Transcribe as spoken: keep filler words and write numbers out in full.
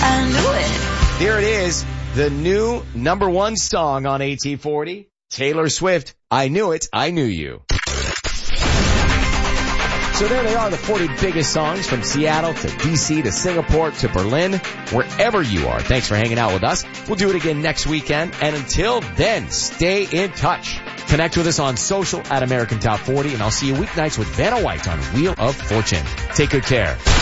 I knew it. Here it is, the new number one song on A T forty. Taylor Swift, I Knew It, I Knew You. So there they are, the forty biggest songs from Seattle to D C to Singapore to Berlin, wherever you are. Thanks for hanging out with us. We'll do it again next weekend. And until then, stay in touch. Connect with us on social at American Top forty, and I'll see you weeknights with Vanna White on Wheel of Fortune. Take good care.